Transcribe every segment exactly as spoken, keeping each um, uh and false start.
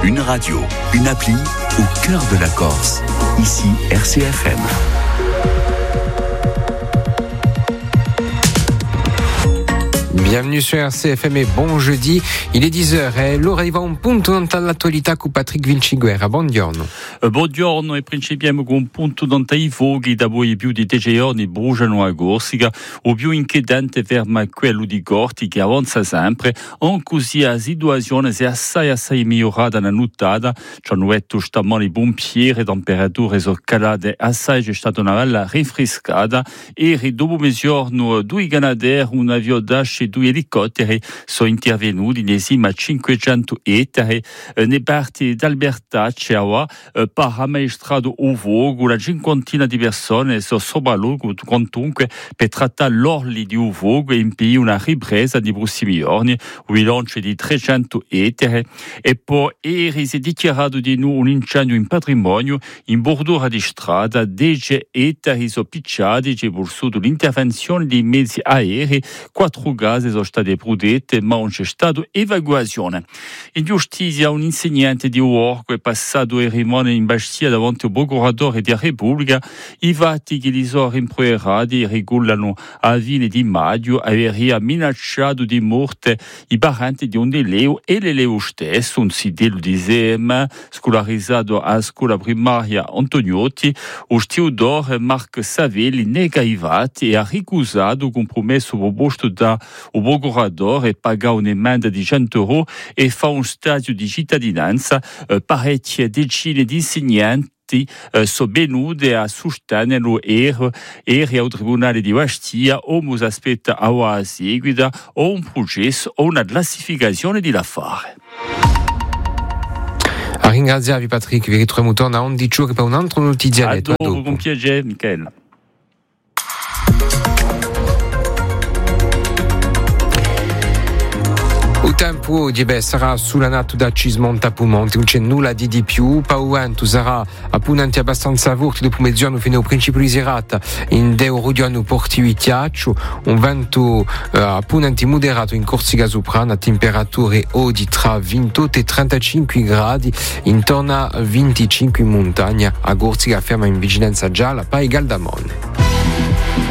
Une radio, une appli au cœur de la Corse. Ici R C F M. Bienvenue sur R C F M et bon jeudi, il est dix heures e l'ora va un punto dall'attualità con Patrick Vinciguerra. Buongiorno. Buongiorno e principiamo con un punto dai voghi da voi più di te giorni bruciano a Corsica, o più inquietante ferma quello di Corti che avanza sempre, on così la situazione si è assai assai migliorata nella nottata, ci hanno detto stamani i pompieri, temperature sono calate assai, c'è stata una bella rinfrescata e dopo mezzogiorno due Canadair, un avione Dash e due elicotteri sono intervenuti insieme a cinquecento ettari nei parti d'Alberta, Ceaua, per amministrato o vogo, una cinquantina di persone sono sopralluogo quantunque per trattare l'orli di un vogo e impedire una ripresa di prossimi giorni, un bilancio di trecento ettari e poi ieri si è dichiarato di nuovo un incendio in patrimonio in bordura di strada, dieci ettari sono picciati, c'è voluto l'intervenzione di mezzi aerei, quattro case sono state protette ma non c'è stata evacuazione. In giustizia un insegnante di Uorco è passato e rimane in bastia davanti al procuratore della Repubblica. I fatti che gli sono rimproverati regolano a fine di maggio aver minacciato di morte i parenti di un eleo e l'eleo stesso, un sidello di Sema, scolarizzato a scuola primaria Antoniotti. O Teodoro Marc Savelli nega i fatti e ha ricusato compromesso proposto da o procuratore paga un'emenda di cento euro e fa un stadio di cittadinanza. Eh, parecchie decine di insegnanti eh, sono venute a sostenere l'ero e al Tribunale di Bastia o si aspetta a seguita o un processo o una classificazione di l'affare. A ringraziarvi Patrick, vi ritroviamo torna a undici ore per un altro notizialetto. A dopo, con piacere, Michele. Il tempo di beh, sarà sulla nato da Cismonta a Pumonti, non c'è nulla di di più, Pauanto sarà appunto abbastanza forte dopo mezzogiorno fino al principio di serata, in Deo Rodiano Porti Vitiaccio, un vento uh, appunto moderato in Corsica Soprana, temperature oggi tra ventotto e trentacinque gradi, intorno a venticinque in montagna, a Corsica ferma in vigilanza gialla, Pai Galdamone.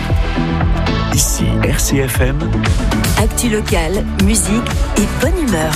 Ici R C F M. Actu locale, musique et bonne humeur.